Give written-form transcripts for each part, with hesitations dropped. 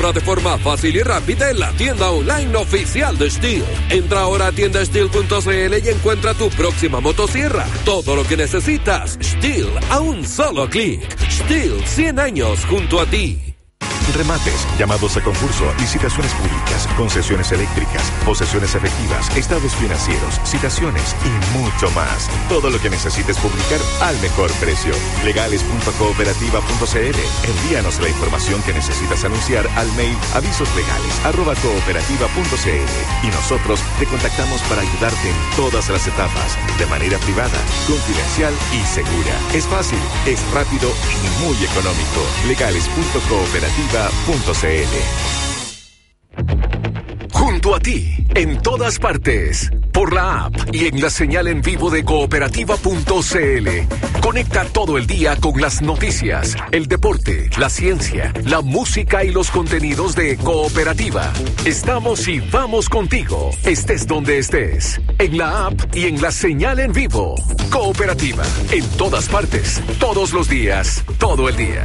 De forma fácil y rápida en la tienda online oficial de STIHL. Entra ahora a tiendastihl.cl y encuentra tu próxima motosierra. Todo lo que necesitas, STIHL a un solo clic. STIHL, 100 años junto a ti. Remates, llamados a concurso, licitaciones públicas, concesiones eléctricas, posesiones efectivas, estados financieros, citaciones y mucho más. Todo lo que necesites publicar al mejor precio. Legales.cooperativa.cl. Envíanos la información que necesitas anunciar al mail avisoslegales@cooperativa.cl y nosotros te contactamos para ayudarte en todas las etapas, de manera privada, confidencial y segura. Es fácil, es rápido y muy económico. Legales.cooperativa.cl. Junto a ti, en todas partes, por la app y en la señal en vivo de cooperativa.cl. Conecta todo el día con las noticias, el deporte, la ciencia, la música y los contenidos de Cooperativa. Estamos y vamos contigo, estés donde estés, en la app y en la señal en vivo. Cooperativa, en todas partes, todos los días, todo el día.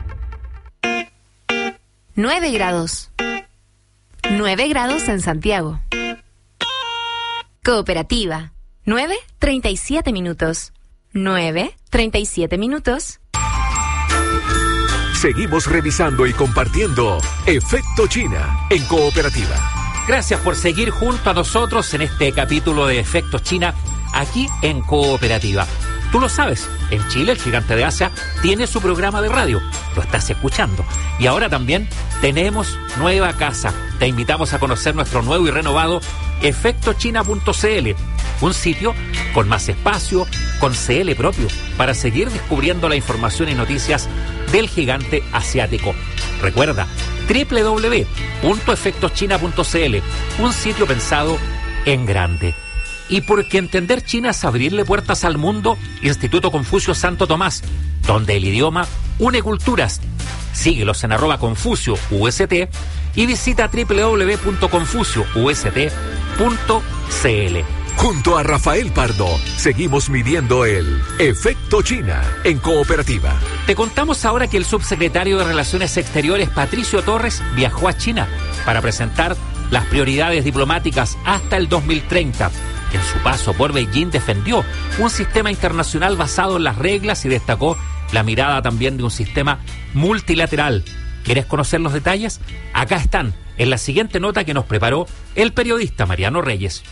9 grados. 9 grados en Santiago. Cooperativa. 9:37 minutos. 9:37 minutos. Seguimos revisando y compartiendo Efecto China en Cooperativa. Gracias por seguir junto a nosotros en este capítulo de Efecto China aquí en Cooperativa. Tú lo sabes, en Chile el gigante de Asia tiene su programa de radio, lo estás escuchando. Y ahora también tenemos nueva casa. Te invitamos a conocer nuestro nuevo y renovado efectochina.cl, un sitio con más espacio, con CL propio, para seguir descubriendo la información y noticias del gigante asiático. Recuerda, www.efectochina.cl, un sitio pensado en grande. Y porque entender China es abrirle puertas al mundo, Instituto Confucio Santo Tomás, donde el idioma une culturas. Síguelos en @ConfucioUST y visita www.confucioust.cl. Junto a Rafael Pardo, seguimos midiendo el Efecto China en Cooperativa. Te contamos ahora que el subsecretario de Relaciones Exteriores, Patricio Torres, viajó a China para presentar las prioridades diplomáticas hasta el 2030. En su paso por Beijing defendió un sistema internacional basado en las reglas y destacó la mirada también de un sistema multilateral. ¿Quieres conocer los detalles? Acá están, en la siguiente nota que nos preparó el periodista Mariano Reyes.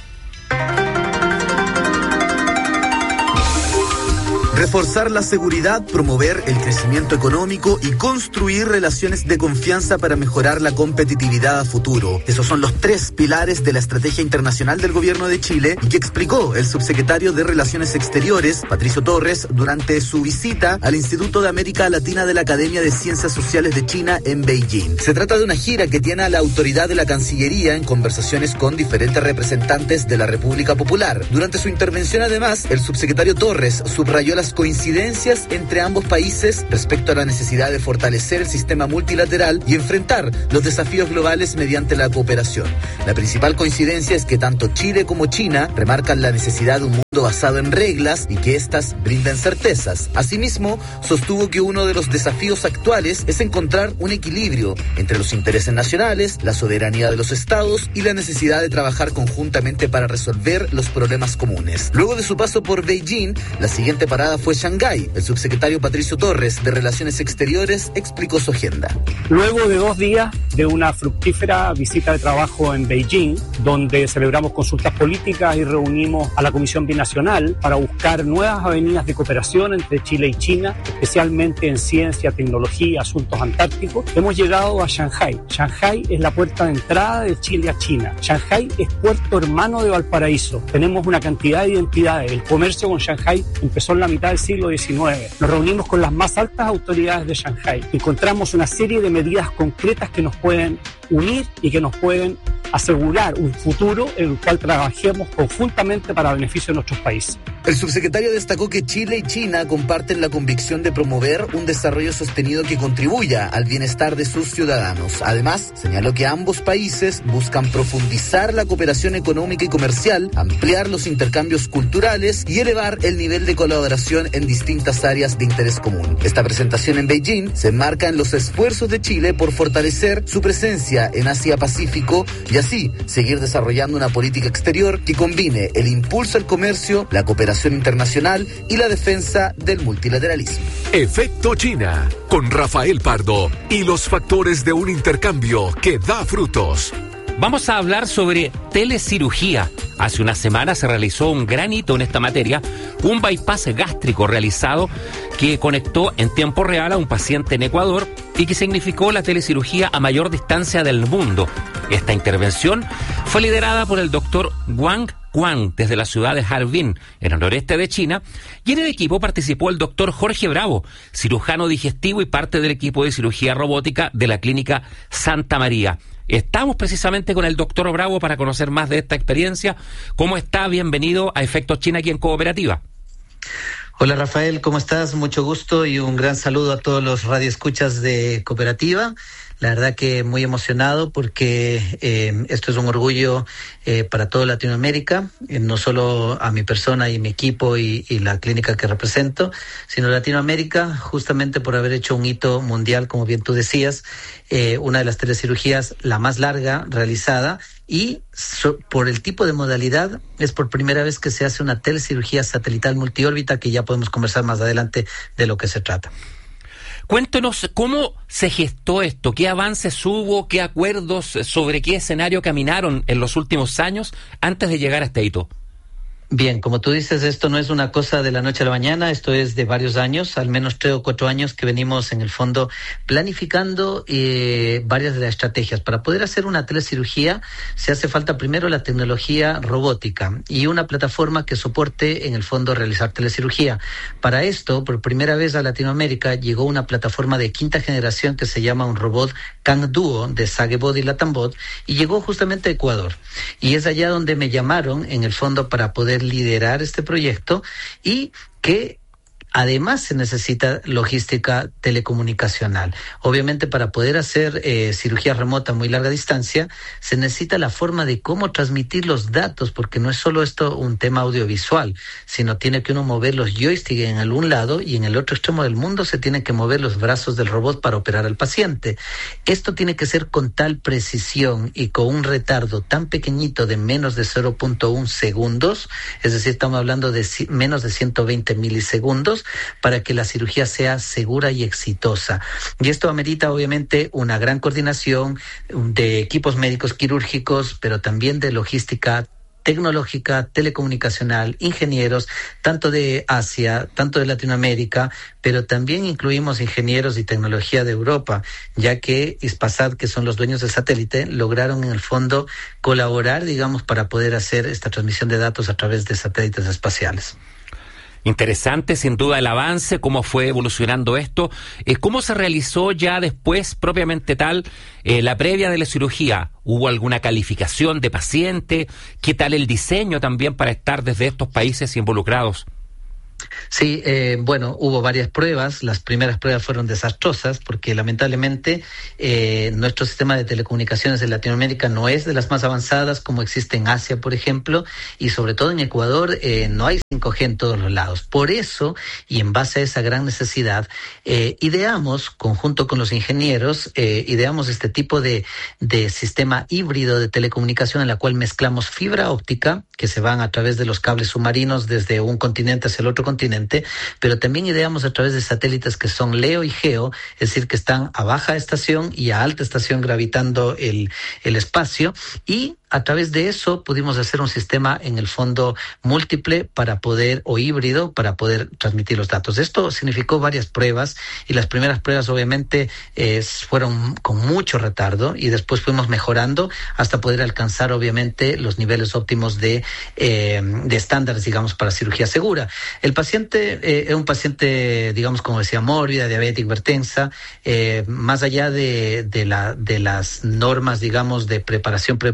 Reforzar la seguridad, promover el crecimiento económico y construir relaciones de confianza para mejorar la competitividad a futuro. Esos son los 3 pilares de la estrategia internacional del gobierno de Chile y que explicó el subsecretario de Relaciones Exteriores, Patricio Torres, durante su visita al Instituto de América Latina de la Academia de Ciencias Sociales de China en Beijing. Se trata de una gira que tiene a la autoridad de la Cancillería en conversaciones con diferentes representantes de la República Popular. Durante su intervención, además, el subsecretario Torres subrayó las coincidencias entre ambos países respecto a la necesidad de fortalecer el sistema multilateral y enfrentar los desafíos globales mediante la cooperación. La principal coincidencia es que tanto Chile como China remarcan la necesidad de un mundo basado en reglas y que éstas brinden certezas. Asimismo, sostuvo que uno de los desafíos actuales es encontrar un equilibrio entre los intereses nacionales, la soberanía de los estados y la necesidad de trabajar conjuntamente para resolver los problemas comunes. Luego de su paso por Beijing, la siguiente parada fue Shanghái. El subsecretario Patricio Torres de Relaciones Exteriores explicó su agenda. Luego de 2 días de una fructífera visita de trabajo en Beijing, donde celebramos consultas políticas y reunimos a la Comisión Binacional para buscar nuevas avenidas de cooperación entre Chile y China, especialmente en ciencia, tecnología, asuntos antárticos, hemos llegado a Shanghái. Shanghái es la puerta de entrada de Chile a China. Shanghái es puerto hermano de Valparaíso. Tenemos una cantidad de identidades. El comercio con Shanghái empezó en la mitad del siglo XIX. Nos reunimos con las más altas autoridades de Shanghái. Encontramos una serie de medidas concretas que nos pueden unir y que nos pueden asegurar un futuro en el cual trabajemos conjuntamente para beneficio de nuestros países. El subsecretario destacó que Chile y China comparten la convicción de promover un desarrollo sostenido que contribuya al bienestar de sus ciudadanos. Además, señaló que ambos países buscan profundizar la cooperación económica y comercial, ampliar los intercambios culturales y elevar el nivel de colaboración en distintas áreas de interés común. Esta presentación en Beijing se enmarca en los esfuerzos de Chile por fortalecer su presencia en Asia-Pacífico y así seguir desarrollando una política exterior que combine el impulso al comercio, la cooperación internacional y la defensa del multilateralismo. Efecto China, con Rafael Pardo y los factores de un intercambio que da frutos. Vamos a hablar sobre telecirugía. Hace una semana se realizó un gran hito en esta materia, un bypass gástrico realizado que conectó en tiempo real a un paciente en Ecuador y que significó la telecirugía a mayor distancia del mundo. Esta intervención fue liderada por el doctor Wang Guang desde la ciudad de Harbin, en el noreste de China, y en el equipo participó el doctor Jorge Bravo, cirujano digestivo y parte del equipo de cirugía robótica de la clínica Santa María. Estamos precisamente con el doctor Bravo para conocer más de esta experiencia. ¿Cómo está? Bienvenido a Efectos China aquí en Cooperativa. Hola Rafael, ¿cómo estás? Mucho gusto y un gran saludo a todos los radioescuchas de Cooperativa. La verdad que muy emocionado porque esto es un orgullo para toda Latinoamérica, no solo a mi persona y mi equipo y la clínica que represento, sino Latinoamérica, justamente por haber hecho un hito mundial, como bien tú decías, una de las telecirugías la más larga realizada y por el tipo de modalidad es por primera vez que se hace una telecirugía satelital multiórbita, que ya podemos conversar más adelante de lo que se trata. Cuéntenos cómo se gestó esto, qué avances hubo, qué acuerdos, sobre qué escenario caminaron en los últimos años antes de llegar a este hito. Bien, como tú dices, esto no es una cosa de la noche a la mañana, esto es de varios años, al menos 3 o 4 años que venimos en el fondo planificando varias de las estrategias. Para poder hacer una telecirugía se hace falta primero la tecnología robótica y una plataforma que soporte en el fondo realizar telecirugía. Para esto, por primera vez a Latinoamérica llegó una plataforma de 5ª generación que se llama un robot Kang Duo de Sagebot y Latambot y llegó justamente a Ecuador. Y es allá donde me llamaron en el fondo para poder liderar este proyecto y que además se necesita logística telecomunicacional. Obviamente para poder hacer cirugía remota a muy larga distancia se necesita la forma de cómo transmitir los datos, porque no es solo esto un tema audiovisual, sino tiene que uno mover los joysticks en algún lado y en el otro extremo del mundo se tienen que mover los brazos del robot para operar al paciente. Esto tiene que ser con tal precisión y con un retardo tan pequeñito de menos de 0.1 segundos, es decir, estamos hablando de menos de 120 milisegundos, para que la cirugía sea segura y exitosa. Y esto amerita obviamente una gran coordinación de equipos médicos quirúrgicos, pero también de logística tecnológica, telecomunicacional, ingenieros, tanto de Asia, tanto de Latinoamérica, pero también incluimos ingenieros y tecnología de Europa, ya que Hispasat, que son los dueños del satélite, lograron en el fondo colaborar, digamos, para poder hacer esta transmisión de datos a través de satélites espaciales. Interesante, sin duda, el avance, cómo fue evolucionando esto. ¿Cómo se realizó ya después, propiamente tal, la previa de la cirugía? ¿Hubo alguna calificación de paciente? ¿Qué tal el diseño también para estar desde estos países involucrados? Sí, bueno, hubo varias pruebas. Las primeras pruebas fueron desastrosas porque lamentablemente nuestro sistema de telecomunicaciones en Latinoamérica no es de las más avanzadas como existe en Asia, por ejemplo, y sobre todo en Ecuador no hay 5G en todos los lados. Por eso, y en base a esa gran necesidad, ideamos, conjunto con los ingenieros, ideamos este tipo de sistema híbrido de telecomunicación en la cual mezclamos fibra óptica, que se van a través de los cables submarinos desde un continente hacia el otro continente, pero también ideamos a través de satélites que son LEO y GEO, es decir, que están a baja estación y a alta estación gravitando el espacio, y a través de eso pudimos hacer un sistema en el fondo múltiple para poder, o híbrido, para poder transmitir los datos. Esto significó varias pruebas y las primeras pruebas obviamente fueron con mucho retardo y después fuimos mejorando hasta poder alcanzar obviamente los niveles óptimos de estándares, digamos, para cirugía segura. El paciente es un paciente, digamos, como decía, mórbida, diabética, hipertensa, más allá de las normas, digamos, de preparación preoperatoria.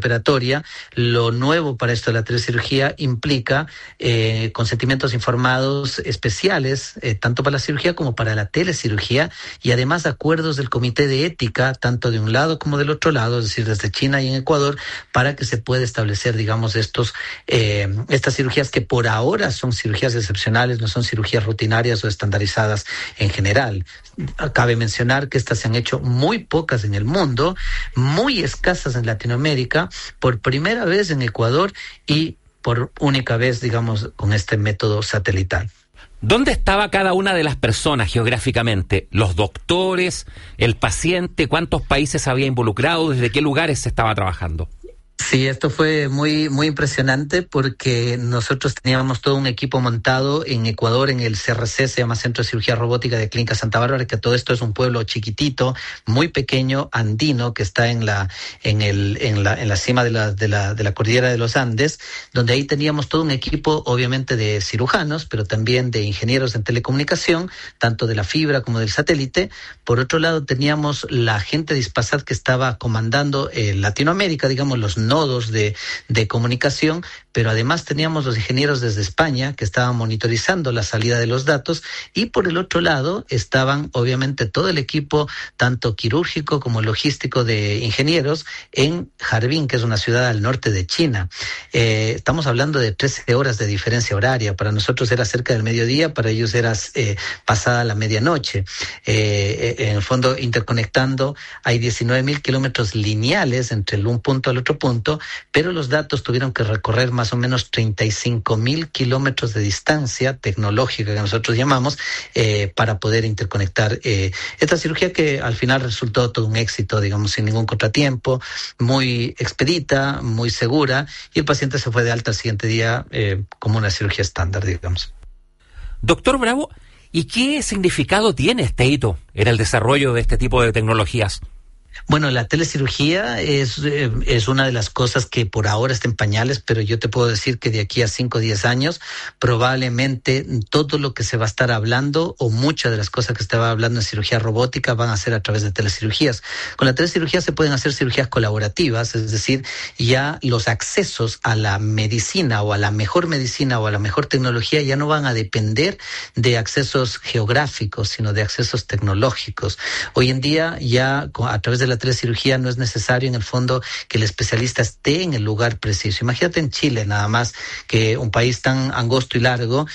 ambulatoria, lo nuevo para esto de la telecirugía implica consentimientos informados especiales, tanto para la cirugía como para la telecirugía, y además acuerdos del Comité de Ética, tanto de un lado como del otro lado, es decir, desde China y en Ecuador, para que se pueda establecer, digamos, estas cirugías que por ahora son cirugías excepcionales, no son cirugías rutinarias o estandarizadas en general. Cabe mencionar que estas se han hecho muy pocas en el mundo, muy escasas en Latinoamérica, por primera vez en Ecuador y por única vez, digamos, con este método satelital. ¿Dónde estaba cada una de las personas geográficamente? ¿Los doctores, el paciente? ¿Cuántos países había involucrado? ¿Desde qué lugares se estaba trabajando? Sí, esto fue muy impresionante porque nosotros teníamos todo un equipo montado en Ecuador, en el CRC, se llama Centro de Cirugía Robótica de Clínica Santa Bárbara, que todo esto es un pueblo chiquitito, muy pequeño, andino, que está en la cima de la cordillera de los Andes, donde ahí teníamos todo un equipo, obviamente, de cirujanos, pero también de ingenieros en telecomunicación, tanto de la fibra como del satélite. Por otro lado, teníamos la gente de Hispasat que estaba comandando Latinoamérica, digamos, los nodos de comunicación, pero además teníamos los ingenieros desde España que estaban monitorizando la salida de los datos, y por el otro lado estaban obviamente todo el equipo, tanto quirúrgico como logístico de ingenieros en Harbin, que es una ciudad al norte de China. Estamos hablando de 13 horas de diferencia horaria. Para nosotros era cerca del mediodía, para ellos era pasada la medianoche. En el fondo, interconectando, hay 19.000 kilómetros lineales entre un punto al otro punto, pero los datos tuvieron que recorrer más o menos 35.000 kilómetros de distancia tecnológica, que nosotros llamamos, para poder interconectar esta cirugía, que al final resultó todo un éxito, digamos, sin ningún contratiempo, muy expedita, muy segura, y el paciente se fue de alta al siguiente día como una cirugía estándar, digamos. Doctor Bravo, ¿y qué significado tiene este hito en el desarrollo de este tipo de tecnologías? Bueno, la telecirugía es una de las cosas que por ahora está en pañales, pero yo te puedo decir que de aquí a 5 o 10 años, probablemente todo lo que se va a estar hablando, o muchas de las cosas que se va hablando en cirugía robótica, van a ser a través de telecirugías. Con la telecirugía se pueden hacer cirugías colaborativas, es decir, ya los accesos a la medicina o a la mejor tecnología ya no van a depender de accesos geográficos, sino de accesos tecnológicos. Hoy en día ya a través de la telecirugía no es necesario en el fondo que el especialista esté en el lugar preciso. Imagínate en Chile nada más, que un país tan angosto y largo,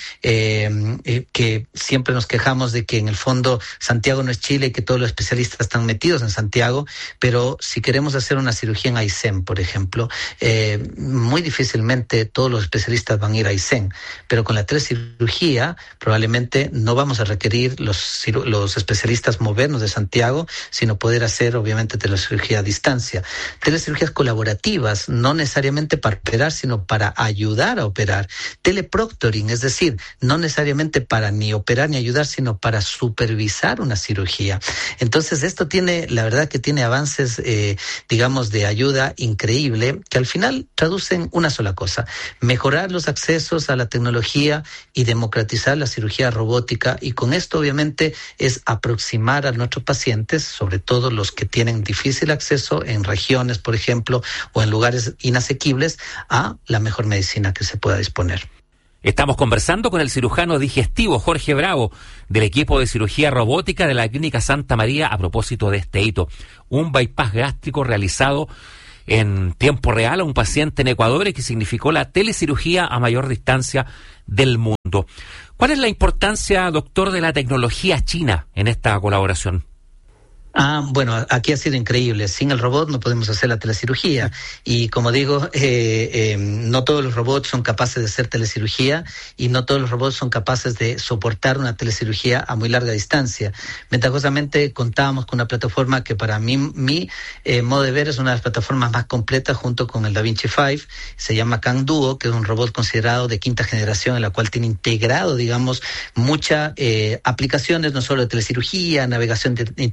que siempre nos quejamos de que en el fondo Santiago no es Chile y que todos los especialistas están metidos en Santiago, pero si queremos hacer una cirugía en Aysén, por ejemplo, muy difícilmente todos los especialistas van a ir a Aysén, pero con la telecirugía probablemente no vamos a requerir los especialistas movernos de Santiago, sino poder hacer obviamente telecirugía a distancia. Telecirugías colaborativas, no necesariamente para operar, sino para ayudar a operar. Teleproctoring, es decir, no necesariamente para ni operar ni ayudar, sino para supervisar una cirugía. Entonces, esto la verdad que tiene avances, digamos, de ayuda increíble, que al final traducen una sola cosa: mejorar los accesos a la tecnología y democratizar la cirugía robótica, y con esto obviamente es aproximar a nuestros pacientes, sobre todo los que tienen difícil acceso en regiones, por ejemplo, o en lugares inasequibles, a la mejor medicina que se pueda disponer. Estamos conversando con el cirujano digestivo Jorge Bravo, del equipo de cirugía robótica de la Clínica Santa María, a propósito de este hito: un bypass gástrico realizado en tiempo real a un paciente en Ecuador, y que significó la telecirugía a mayor distancia del mundo. ¿Cuál es la importancia, doctor, de la tecnología china en esta colaboración? Bueno, aquí ha sido increíble. Sin el robot no podemos hacer la telecirugía. Y como digo, no todos los robots son capaces de hacer telecirugía, y no todos los robots son capaces de soportar una telecirugía a muy larga distancia. Ventajosamente contábamos con una plataforma que para mi modo de ver es una de las plataformas más completas, junto con el DaVinci 5. Se llama Kang Duo, que es un robot considerado de 5ª generación, en la cual tiene integrado, digamos, muchas aplicaciones, no solo de telecirugía, navegación de inteligencia artificial,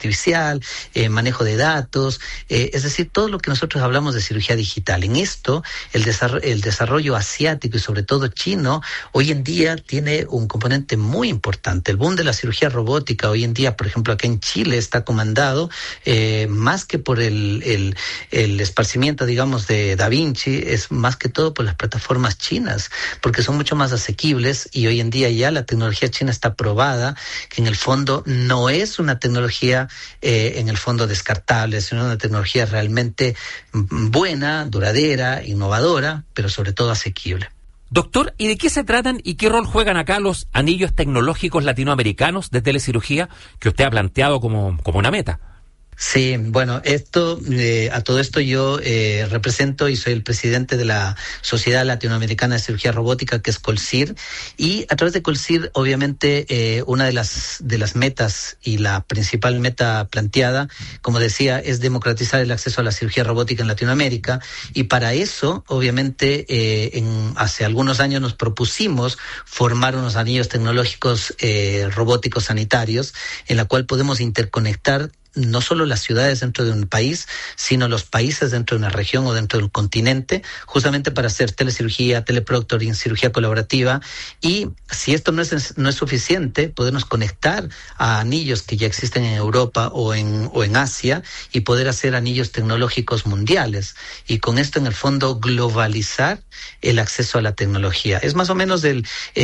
artificial, manejo de datos, es decir, todo lo que nosotros hablamos de cirugía digital. En esto, el desarrollo asiático y sobre todo chino, hoy en día tiene un componente muy importante. El boom de la cirugía robótica hoy en día, por ejemplo, acá en Chile está comandado más que por el esparcimiento, digamos, de Da Vinci, es más que todo por las plataformas chinas, porque son mucho más asequibles y hoy en día ya la tecnología china está probada, que en el fondo no es una tecnología en el fondo descartable, sino una tecnología realmente buena, duradera, innovadora, pero sobre todo asequible. Doctor, ¿y de qué se tratan y qué rol juegan acá los anillos tecnológicos latinoamericanos de telecirugía que usted ha planteado como una meta? Sí, bueno, a todo esto yo represento y soy el presidente de la Sociedad Latinoamericana de Cirugía Robótica, que es COLCIR, y a través de COLCIR, obviamente, una de las metas y la principal meta planteada, como decía, es democratizar el acceso a la cirugía robótica en Latinoamérica, y para eso, obviamente, hace algunos años nos propusimos formar unos anillos tecnológicos robóticos sanitarios, en la cual podemos interconectar no solo las ciudades dentro de un país, sino los países dentro de una región o dentro del continente, justamente para hacer telecirugía, teleproctoring, cirugía colaborativa. Y si esto no es suficiente, podernos conectar a anillos que ya existen en Europa o en Asia y poder hacer anillos tecnológicos mundiales. Y con esto, en el fondo, globalizar el acceso a la tecnología. Es más o menos el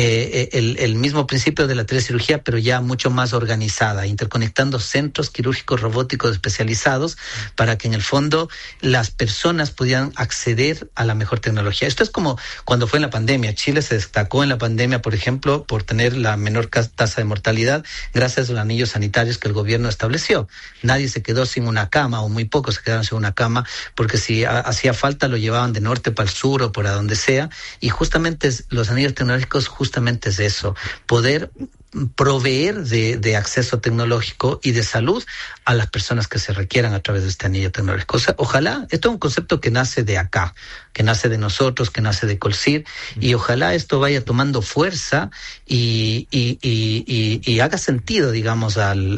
mismo principio de la telecirugía, pero ya mucho más organizada, interconectando centros quirúrgicos robóticos especializados para que en el fondo las personas pudieran acceder a la mejor tecnología. Esto es como cuando fue en la pandemia. Chile se destacó en la pandemia, por ejemplo, por tener la menor tasa de mortalidad gracias a los anillos sanitarios que el gobierno estableció. Nadie se quedó sin una cama, o muy pocos se quedaron sin una cama, porque si hacía falta lo llevaban de norte para el sur o por a donde sea, y justamente los anillos tecnológicos justamente es eso, poder proveer de acceso tecnológico y de salud a las personas que se requieran a través de este anillo tecnológico. O sea, ojalá, esto es un concepto que nace de acá, que nace de nosotros, que nace de COLCIR, y ojalá esto vaya tomando fuerza y haga sentido, digamos, al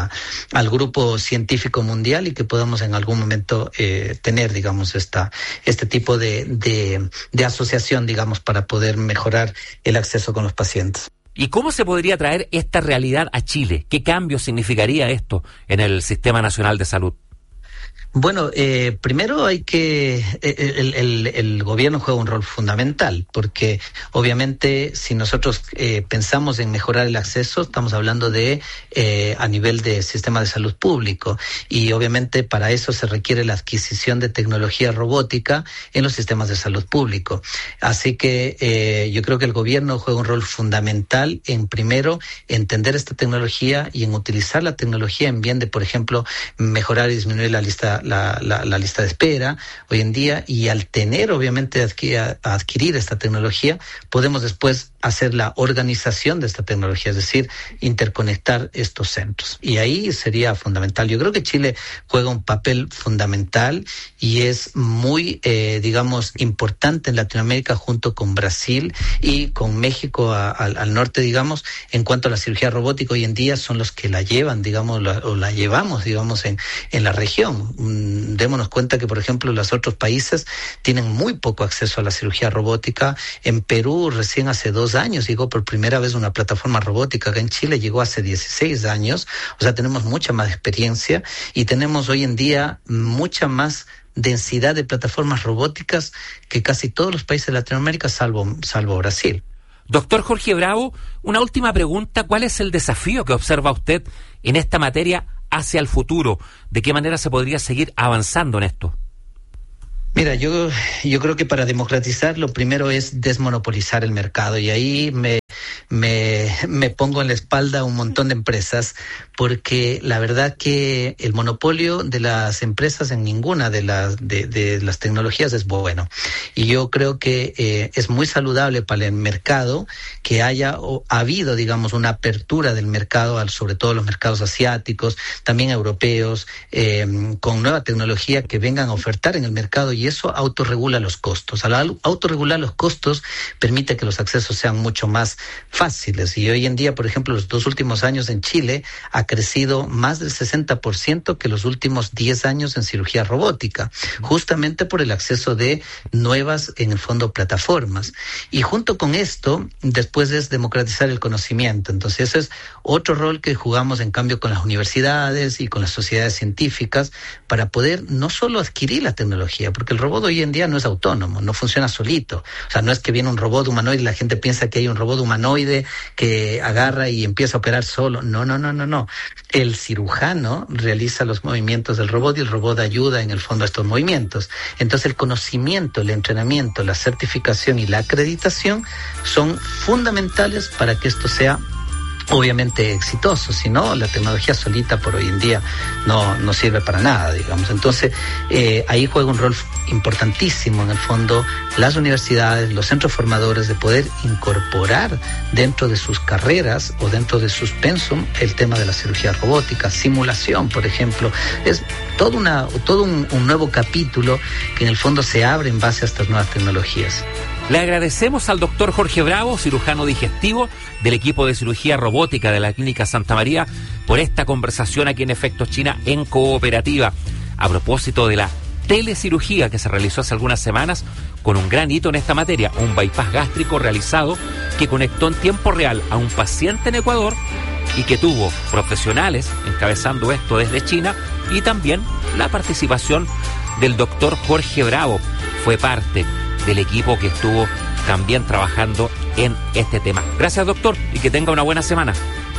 grupo científico mundial, y que podamos en algún momento tener, digamos, este tipo de asociación, digamos, para poder mejorar el acceso con los pacientes. ¿Y cómo se podría traer esta realidad a Chile? ¿Qué cambio significaría esto en el Sistema Nacional de Salud? Bueno, primero hay que el gobierno juega un rol fundamental, porque obviamente si nosotros pensamos en mejorar el acceso, estamos hablando de a nivel de sistema de salud público, y obviamente para eso se requiere la adquisición de tecnología robótica en los sistemas de salud público. Así que yo creo que el gobierno juega un rol fundamental en, primero, entender esta tecnología y en utilizar la tecnología en bien de, por ejemplo, mejorar y disminuir la lista de espera hoy en día, y al tener obviamente adquirir esta tecnología, podemos después hacer la organización de esta tecnología, es decir, interconectar estos centros. Y ahí sería fundamental. Yo creo que Chile juega un papel fundamental y es muy, digamos, importante en Latinoamérica, junto con Brasil y con México al norte, digamos, en cuanto a la cirugía robótica. Hoy en día son los que la llevan, digamos, la llevamos, digamos, en la región. Démonos cuenta que, por ejemplo, los otros países tienen muy poco acceso a la cirugía robótica. En Perú, recién hace 2 años llegó por primera vez una plataforma robótica. Acá en Chile llegó hace 16 años. O sea, tenemos mucha más experiencia y tenemos hoy en día mucha más densidad de plataformas robóticas que casi todos los países de Latinoamérica, salvo Brasil. Doctor Jorge Bravo, una última pregunta. ¿Cuál es el desafío que observa usted en esta materia hacia el futuro? ¿De qué manera se podría seguir avanzando en esto? Mira, yo creo que para democratizar lo primero es desmonopolizar el mercado, y ahí me pongo en la espalda a un montón de empresas, porque la verdad que el monopolio de las empresas en ninguna de las tecnologías es bueno. Y yo creo que es muy saludable para el mercado que ha habido, digamos, una apertura del mercado, sobre todo los mercados asiáticos, también europeos, con nueva tecnología que vengan a ofertar en el mercado, y eso autorregula los costos. Al autorregular los costos, permite que los accesos sean mucho más fáciles. Y hoy en día, por ejemplo, los 2 últimos años en Chile ha crecido más del 60% que los últimos 10 años en cirugía robótica, justamente por el acceso de nuevas, en el fondo, plataformas. Y junto con esto, después es democratizar el conocimiento. Entonces, ese es otro rol que jugamos, en cambio, con las universidades y con las sociedades científicas para poder no solo adquirir la tecnología, porque el robot hoy en día no es autónomo, no funciona solito. O sea, no es que viene un robot humanoide y la gente piensa que hay un robot humanoide que agarra y empieza a operar solo. No. El cirujano realiza los movimientos del robot y el robot ayuda en el fondo a estos movimientos. Entonces el conocimiento, el entrenamiento, la certificación y la acreditación son fundamentales para que esto sea obviamente exitoso. Si no, la tecnología solita por hoy en día no sirve para nada, digamos. Entonces, ahí juega un rol importantísimo, en el fondo, las universidades, los centros formadores, de poder incorporar dentro de sus carreras o dentro de sus pensum el tema de la cirugía robótica, simulación, por ejemplo. Es todo un nuevo capítulo que en el fondo se abre en base a estas nuevas tecnologías. Le agradecemos al doctor Jorge Bravo, cirujano digestivo del equipo de cirugía robótica de la Clínica Santa María, por esta conversación aquí en Efectos China en Cooperativa, a propósito de la telecirugía que se realizó hace algunas semanas con un gran hito en esta materia, un bypass gástrico realizado que conectó en tiempo real a un paciente en Ecuador y que tuvo profesionales encabezando esto desde China y también la participación del doctor Jorge Bravo. Fue parte del equipo que estuvo también trabajando en este tema. Gracias, doctor, y que tenga una buena semana.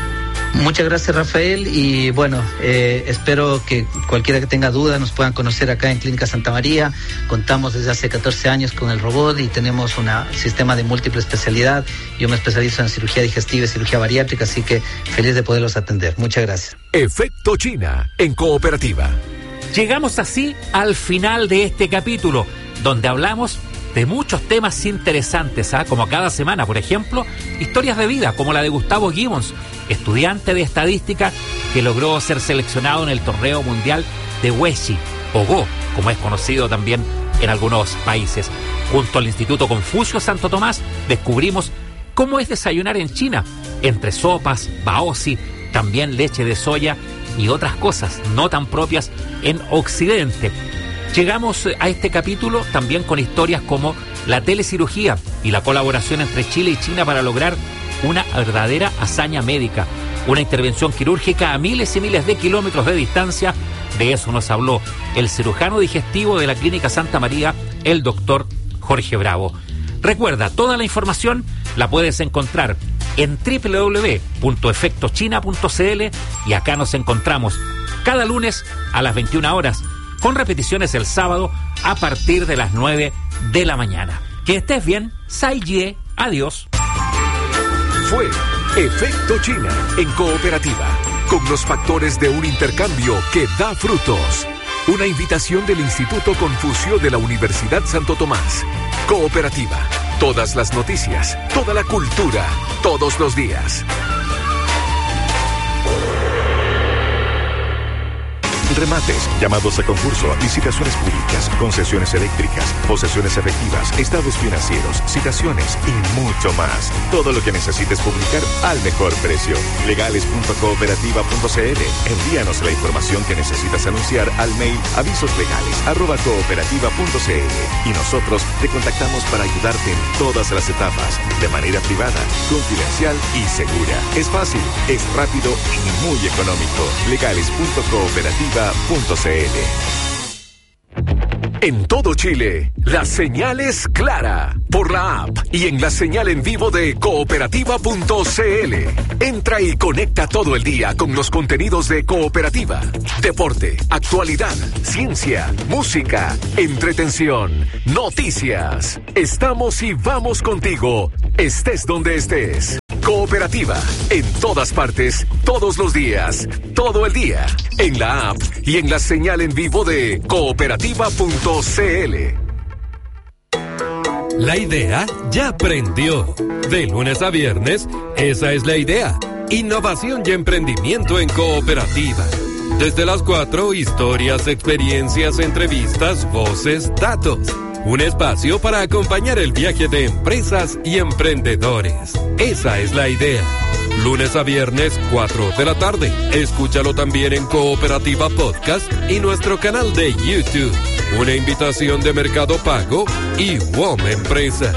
Muchas gracias, Rafael, y bueno, espero que cualquiera que tenga dudas nos puedan conocer acá en Clínica Santa María. Contamos desde hace 14 años con el robot y tenemos un sistema de múltiple especialidad. Yo me especializo en cirugía digestiva y cirugía bariátrica, así que feliz de poderlos atender. Muchas gracias. Efecto China en Cooperativa. Llegamos así al final de este capítulo, donde hablamos de muchos temas interesantes, como cada semana, por ejemplo, historias de vida, como la de Gustavo Gibbons, estudiante de estadística que logró ser seleccionado en el torneo mundial de Weiqi, o Go, como es conocido también en algunos países. Junto al Instituto Confucio Santo Tomás, descubrimos cómo es desayunar en China, entre sopas, baozi, también leche de soya y otras cosas no tan propias en Occidente. Llegamos a este capítulo también con historias como la telecirugía y la colaboración entre Chile y China para lograr una verdadera hazaña médica, una intervención quirúrgica a miles y miles de kilómetros de distancia. De eso nos habló el cirujano digestivo de la Clínica Santa María, el doctor Jorge Bravo. Recuerda, toda la información la puedes encontrar en www.efectochina.cl y acá nos encontramos cada lunes a las 21 horas, con repeticiones el sábado a partir de las 9 de la mañana. Que estés bien, Sai Ye, adiós. Fue Efecto China en Cooperativa, con los factores de un intercambio que da frutos. Una invitación del Instituto Confucio de la Universidad Santo Tomás. Cooperativa, todas las noticias, toda la cultura, todos los días. Remates, llamados a concurso, licitaciones públicas, concesiones eléctricas, posesiones efectivas, estados financieros, citaciones y mucho más. Todo lo que necesites publicar al mejor precio. Legales.cooperativa.cl. Envíanos la información que necesitas anunciar al mail avisoslegales@cooperativa.cl y nosotros te contactamos para ayudarte en todas las etapas, de manera privada, confidencial y segura. Es fácil, es rápido y muy económico. Legales.cooperativa.cl. En todo Chile, la señal es clara por la app y en la señal en vivo de cooperativa.cl. Entra y conecta todo el día con los contenidos de Cooperativa. Deporte, actualidad, ciencia, música, entretención, noticias. Estamos y vamos contigo, estés donde estés. Cooperativa, en todas partes, todos los días, todo el día, en la app y en la señal en vivo de cooperativa.cl. La idea ya prendió. De lunes a viernes, esa es la idea. Innovación y emprendimiento en Cooperativa. Desde las 4, historias, experiencias, entrevistas, voces, datos. Un espacio para acompañar el viaje de empresas y emprendedores. Esa es la idea. Lunes a viernes, 4 de la tarde. Escúchalo también en Cooperativa Podcast y nuestro canal de YouTube. Una invitación de Mercado Pago y WOM Empresas.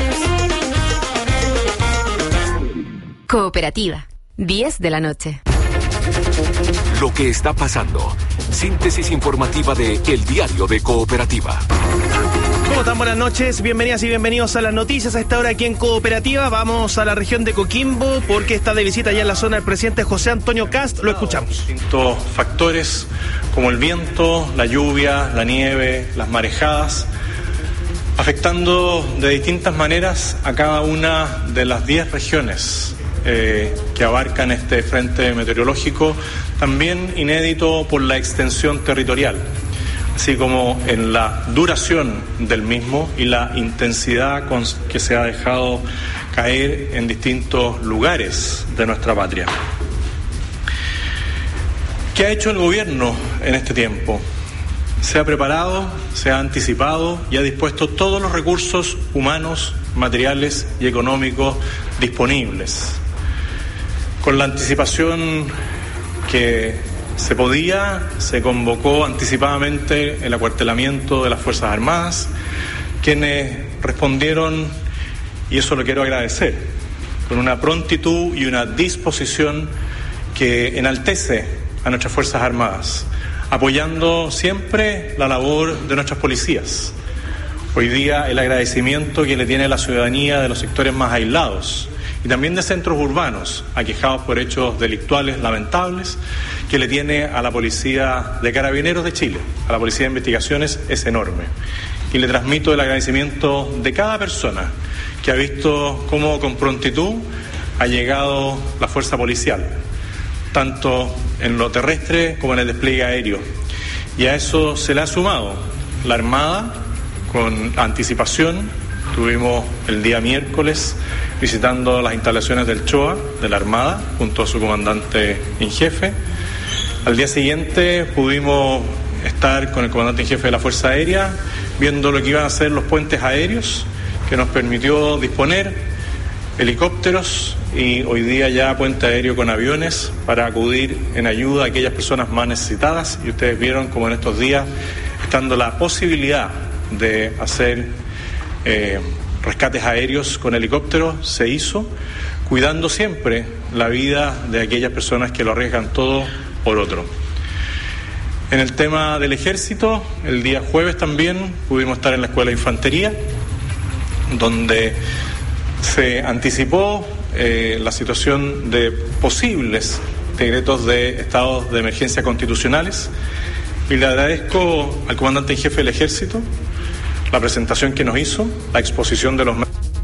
Cooperativa, 10 de la noche. Lo que está pasando. Síntesis informativa de El Diario de Cooperativa. ¿Cómo están? Buenas noches, bienvenidas y bienvenidos a las noticias. A esta hora aquí en Cooperativa vamos a la región de Coquimbo porque está de visita allá en la zona el presidente José Antonio Kast. Lo escuchamos. Distintos factores como el viento, la lluvia, la nieve, las marejadas, afectando de distintas maneras a cada una de las 10 regiones que abarcan este frente meteorológico, también inédito por la extensión territorial, así como en la duración del mismo y la intensidad con que se ha dejado caer en distintos lugares de nuestra patria. ¿Qué ha hecho el gobierno en este tiempo? Se ha preparado, se ha anticipado y ha dispuesto todos los recursos humanos, materiales y económicos disponibles. Con la anticipación que se podía, se convocó anticipadamente el acuartelamiento de las Fuerzas Armadas, quienes respondieron, y eso lo quiero agradecer, con una prontitud y una disposición que enaltece a nuestras Fuerzas Armadas, apoyando siempre la labor de nuestras policías. Hoy día el agradecimiento que le tiene la ciudadanía de los sectores más aislados y también de centros urbanos aquejados por hechos delictuales lamentables que le tiene a la Policía de Carabineros de Chile, a la Policía de Investigaciones, es enorme. Y le transmito el agradecimiento de cada persona que ha visto cómo con prontitud ha llegado la fuerza policial, tanto en lo terrestre como en el despliegue aéreo. Y a eso se le ha sumado la Armada con anticipación. Tuvimos el día miércoles visitando las instalaciones del CHOA, de la Armada, junto a su comandante en jefe. Al día siguiente pudimos estar con el comandante en jefe de la Fuerza Aérea, viendo lo que iban a ser los puentes aéreos, que nos permitió disponer helicópteros y hoy día ya puente aéreo con aviones para acudir en ayuda a aquellas personas más necesitadas. Y ustedes vieron como en estos días, estando la posibilidad de hacer rescates aéreos con helicópteros, se hizo, cuidando siempre la vida de aquellas personas que lo arriesgan todo por otro. En el tema del ejército, el día jueves también pudimos estar en la Escuela de Infantería, donde se anticipó la situación de posibles decretos de estados de emergencia constitucionales, y le agradezco al comandante en jefe del ejército la presentación que nos hizo, la exposición de los...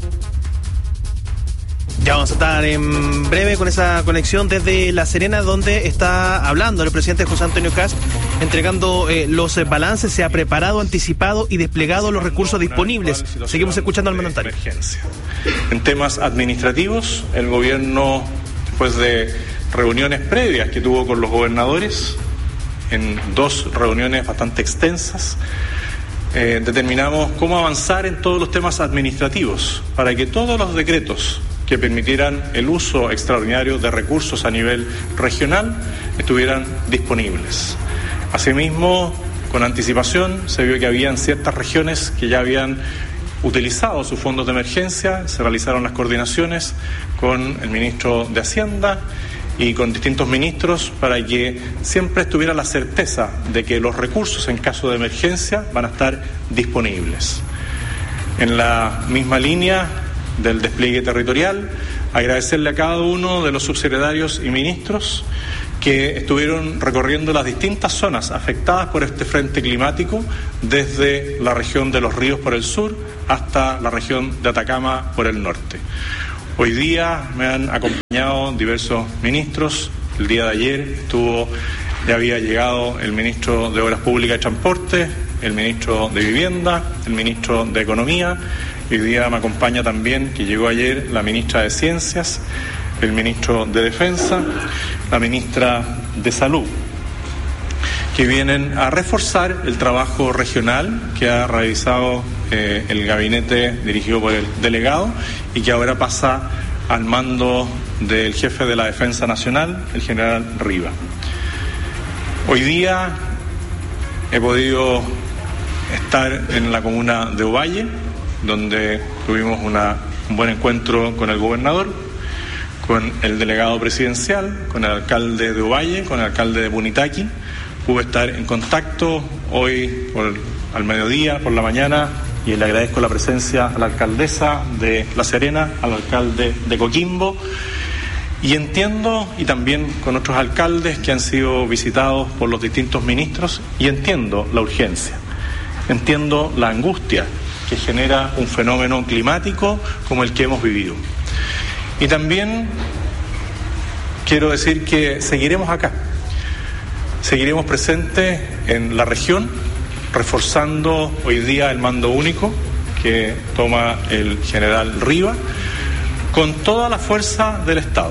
Ya vamos a estar en breve con esa conexión desde La Serena, donde está hablando el presidente José Antonio Kast, entregando los balances. Se ha preparado, anticipado y desplegado los recursos disponibles. Seguimos escuchando al mandatario. En temas administrativos, el gobierno, después de reuniones previas que tuvo con los gobernadores, en 2 reuniones bastante extensas, determinamos cómo avanzar en todos los temas administrativos para que todos los decretos que permitieran el uso extraordinario de recursos a nivel regional estuvieran disponibles. Asimismo, con anticipación se vio que habían ciertas regiones que ya habían utilizado sus fondos de emergencia. Se realizaron las coordinaciones con el ministro de Hacienda y con distintos ministros para que siempre estuviera la certeza de que los recursos en caso de emergencia van a estar disponibles. En la misma línea del despliegue territorial, agradecerle a cada uno de los subsecretarios y ministros que estuvieron recorriendo las distintas zonas afectadas por este frente climático, desde la región de Los Ríos por el sur hasta la región de Atacama por el norte. Hoy día me han acompañado diversos ministros. El día de ayer ya había llegado el ministro de Obras Públicas y Transporte, el ministro de Vivienda, el ministro de Economía. Hoy día me acompaña también, que llegó ayer, la ministra de Ciencias, el ministro de Defensa, la ministra de Salud, que vienen a reforzar el trabajo regional que ha realizado el gabinete dirigido por el delegado y que ahora pasa al mando del jefe de la Defensa Nacional, el general Riva. Hoy día he podido estar en la comuna de Ovalle, donde tuvimos un buen encuentro con el gobernador, con el delegado presidencial, con el alcalde de Ovalle, con el alcalde de Punitaqui. Pude estar en contacto hoy al mediodía, por la mañana, y le agradezco la presencia a la alcaldesa de La Serena, al alcalde de Coquimbo, y entiendo, y también con otros alcaldes que han sido visitados por los distintos ministros, y entiendo la urgencia, entiendo la angustia que genera un fenómeno climático como el que hemos vivido. Y también quiero decir que seguiremos acá, seguiremos presentes en la región, reforzando hoy día el mando único que toma el general Riva, con toda la fuerza del Estado.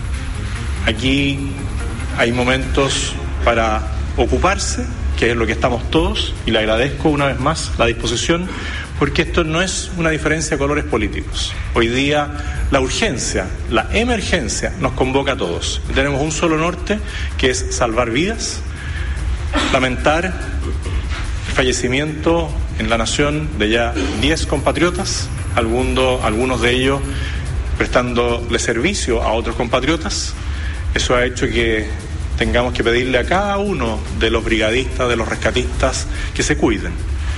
Aquí hay momentos para ocuparse, que es lo que estamos todos, y le agradezco una vez más la disposición, porque esto no es una diferencia de colores políticos. Hoy día la urgencia, la emergencia nos convoca a todos. Tenemos un solo norte, que es salvar vidas, lamentar el fallecimiento en la nación de ya 10 compatriotas, algunos de ellos prestándole servicio a otros compatriotas. Eso ha hecho que tengamos que pedirle a cada uno de los brigadistas, de los rescatistas, que se cuiden.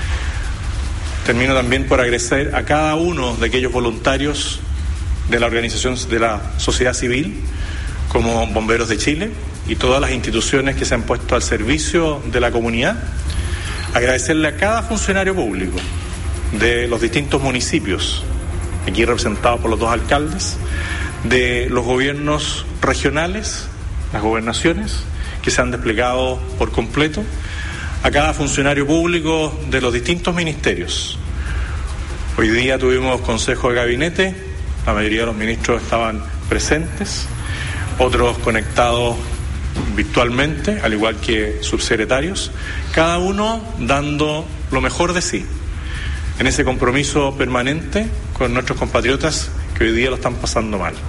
Termino también por agradecer a cada uno de aquellos voluntarios de la organización de la sociedad civil, como Bomberos de Chile y todas las instituciones que se han puesto al servicio de la comunidad. Agradecerle a cada funcionario público de los distintos municipios, aquí representados por los 2 alcaldes, de los gobiernos regionales, las gobernaciones, que se han desplegado por completo, a cada funcionario público de los distintos ministerios. Hoy día tuvimos consejo de gabinete, la mayoría de los ministros estaban presentes, otros conectados virtualmente, al igual que subsecretarios, cada uno dando lo mejor de sí, en ese compromiso permanente con nuestros compatriotas que hoy día lo están pasando mal.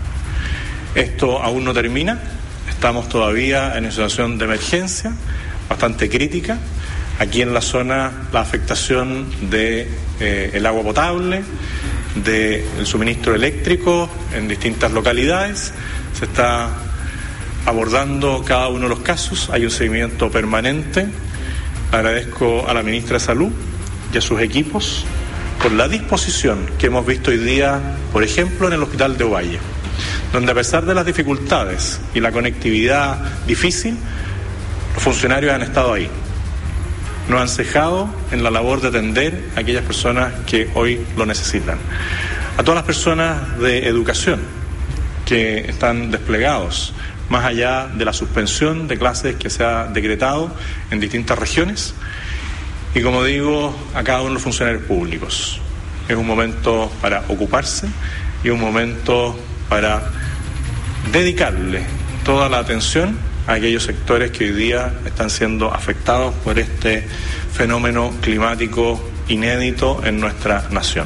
Esto aún no termina, estamos todavía en una situación de emergencia bastante crítica. Aquí en la zona, la afectación de el agua potable, del suministro eléctrico en distintas localidades, se está abordando cada uno de los casos, hay un seguimiento permanente. Agradezco a la ministra de Salud y a sus equipos por la disposición que hemos visto hoy día, por ejemplo, en el hospital de Ovalle, donde a pesar de las dificultades y la conectividad difícil, los funcionarios han estado ahí. No han cejado en la labor de atender a aquellas personas que hoy lo necesitan. A todas las personas de educación que están desplegados, más allá de la suspensión de clases que se ha decretado en distintas regiones, y como digo, a cada uno de los funcionarios públicos. Es un momento para ocuparse y un momento para dedicarle toda la atención a aquellos sectores que hoy día están siendo afectados por este fenómeno climático inédito en nuestra nación.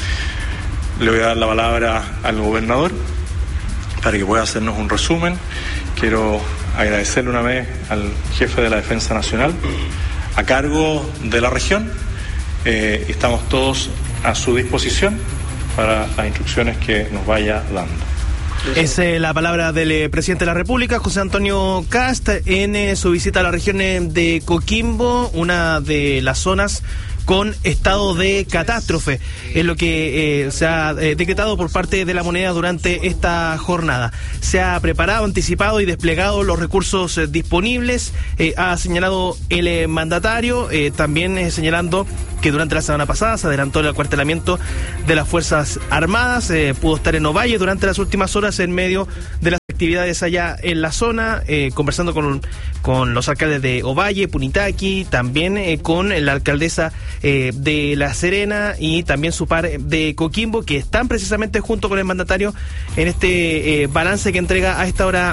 Le voy a dar la palabra al gobernador para que pueda hacernos un resumen. Quiero agradecerle una vez al jefe de la Defensa Nacional a cargo de la región. Estamos todos a su disposición para las instrucciones que nos vaya dando. Es la palabra del presidente de la República, José Antonio Kast, en su visita a la región de Coquimbo, una de las zonas con estado de catástrofe, es lo que se ha decretado por parte de la moneda durante esta jornada. Se ha preparado, anticipado y desplegado los recursos disponibles, ha señalado el mandatario, también señalando que durante la semana pasada se adelantó el acuartelamiento de las Fuerzas Armadas, pudo estar en Ovalle durante las últimas horas en medio de las actividades allá en la zona, conversando con los alcaldes de Ovalle, Punitaqui, también con la alcaldesa de La Serena y también su par de Coquimbo, que están precisamente junto con el mandatario en este balance que entrega a esta hora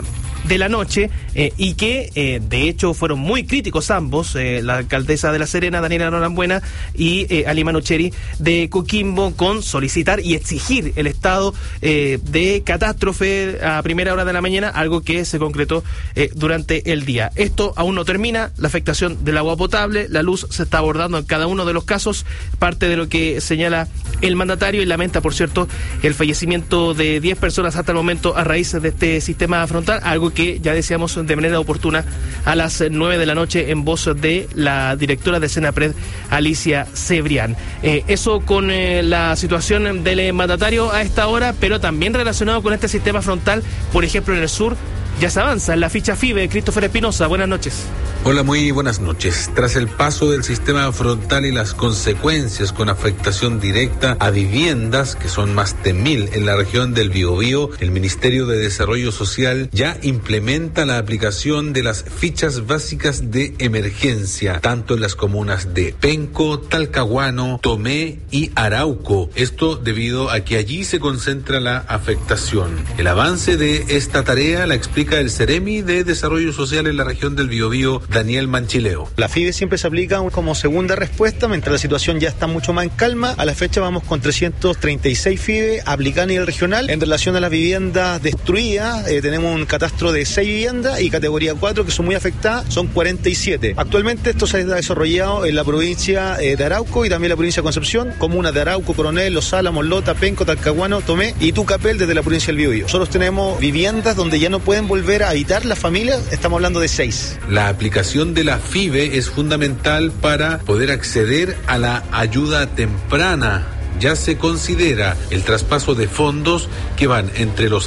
de la noche y que de hecho fueron muy críticos ambos, la alcaldesa de La Serena, Daniela Norambuena, y Ali Manucheri de Coquimbo, con solicitar y exigir el estado de catástrofe a primera hora de la mañana, algo que se concretó durante el día. Esto aún no termina, la afectación del agua potable, la luz se está abordando en cada uno de los casos, parte de lo que señala el mandatario, y lamenta, por cierto, el fallecimiento de 10 personas hasta el momento a raíz de este sistema frontal, algo que ya decíamos de manera oportuna a las 9 de la noche en voz de la directora de Senapred, Alicia Cebrián. Eso con la situación del mandatario a esta hora, pero también relacionado con este sistema frontal, por ejemplo, en el sur, ya se avanza en la ficha FIBE. Christopher Espinosa, buenas noches. Hola, muy buenas noches. Tras el paso del sistema frontal y las consecuencias con afectación directa a viviendas, que son más de 1000 en la región del Biobío, el Ministerio de Desarrollo Social ya implementa la aplicación de las fichas básicas de emergencia, tanto en las comunas de Penco, Talcahuano, Tomé y Arauco. Esto debido a que allí se concentra la afectación. El avance de esta tarea la explica el Ceremi de Desarrollo Social en la región del Biobío, Daniel Manchileo. La FIBE siempre se aplica como segunda respuesta, mientras la situación ya está mucho más en calma. A la fecha vamos con 336 FIBE aplicadas a nivel regional. En relación a las viviendas destruidas, tenemos un catastro de 6 viviendas y categoría 4 que son muy afectadas, son 47. Actualmente esto se ha desarrollado en la provincia de Arauco y también la provincia de Concepción, comunas de Arauco, Coronel, Los Álamos, Lota, Penco, Talcahuano, Tomé y Tucapel desde la provincia del Biobío. Nosotros tenemos viviendas donde ya no pueden volver a habitar las familias, estamos hablando de 6. La aplicación de la FIBE es fundamental para poder acceder a la ayuda temprana. Ya se considera el traspaso de fondos que van entre los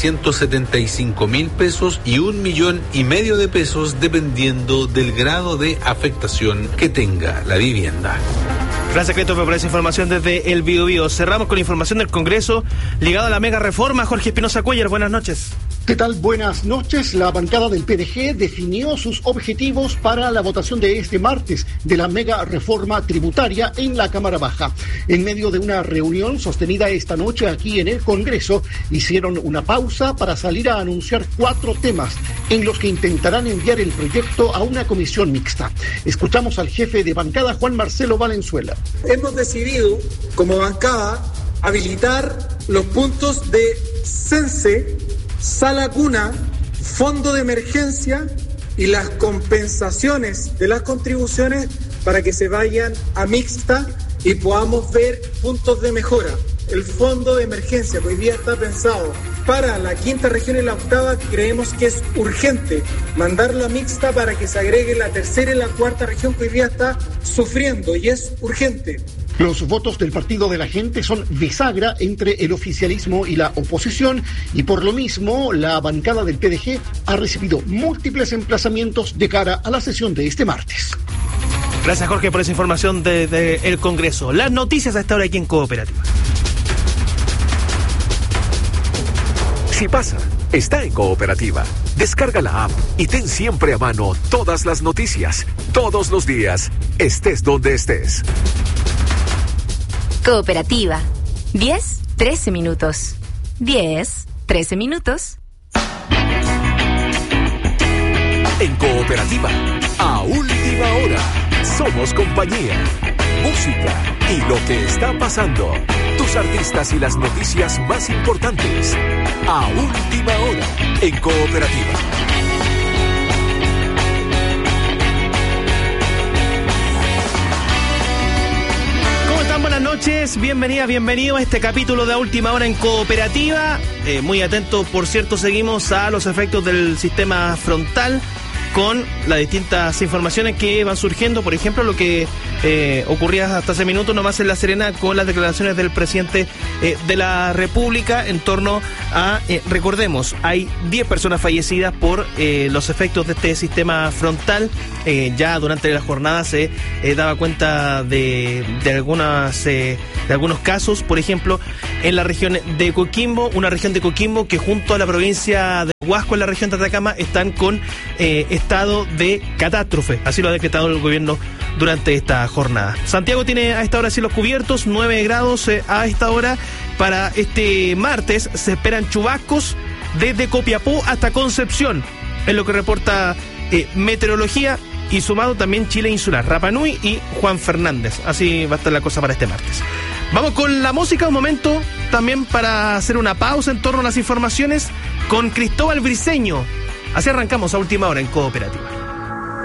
375.000 pesos y 1,5 millones de pesos, dependiendo del grado de afectación que tenga la vivienda. Gracias, Christopher, por esa información desde el Biobío. Cerramos con la información del Congreso ligado a la mega reforma. Jorge Espinosa Cuellar, buenas noches. ¿Qué tal? Buenas noches. La bancada del PDG definió sus objetivos para la votación de este martes de la mega reforma tributaria en la Cámara Baja. En medio de una reunión sostenida esta noche aquí en el Congreso, hicieron una pausa para salir a anunciar 4 temas en los que intentarán enviar el proyecto a una comisión mixta. Escuchamos al jefe de bancada, Juan Marcelo Valenzuela. Hemos decidido, como bancada, habilitar los puntos de CENSE, Sala Cuna, Fondo de Emergencia y las compensaciones de las contribuciones para que se vayan a mixta y podamos ver puntos de mejora. El Fondo de Emergencia, que hoy día está pensado para la 5ª región y la 8ª, creemos que es urgente mandarlo a mixta para que se agregue la 3ª y la 4ª región, que hoy día está sufriendo, y es urgente. Los votos del Partido de la Gente son bisagra entre el oficialismo y la oposición, y por lo mismo la bancada del PDG ha recibido múltiples emplazamientos de cara a la sesión de este martes. Gracias, Jorge, por esa información desde el Congreso. Las noticias a esta hora aquí en Cooperativa. Si pasa, está en Cooperativa. Descarga la app y ten siempre a mano todas las noticias, todos los días, estés donde estés. Cooperativa. 10-13 minutos. 10-13 minutos. En Cooperativa, a última hora, somos compañía, música y lo que está pasando. Tus artistas y las noticias más importantes. A última hora, en Cooperativa. Buenas noches, bienvenido a este capítulo de A Última Hora en Cooperativa. Muy atento, por cierto, seguimos a los efectos del sistema frontal con las distintas informaciones que van surgiendo. Por ejemplo, lo que ocurría hasta hace minutos nomás en La Serena con las declaraciones del presidente de la República en torno a, recordemos, hay 10 personas fallecidas por los efectos de este sistema frontal. Ya durante la jornada se daba cuenta de algunos casos, por ejemplo, en la región de Coquimbo, una región de Coquimbo que junto a la provincia de Huasco, en la región de Atacama, están con estado de catástrofe. Así lo ha decretado el gobierno durante esta jornada. Santiago tiene a esta hora cielos cubiertos, 9 grados a esta hora. Para este martes se esperan chubascos desde Copiapó hasta Concepción, es lo que reporta Meteorología, y sumado también Chile Insular, Rapa Nui y Juan Fernández. Así va a estar la cosa para este martes. Vamos con la música un momento, también para hacer una pausa en torno a las informaciones con Cristóbal Briceño. Así arrancamos a última hora en Cooperativa.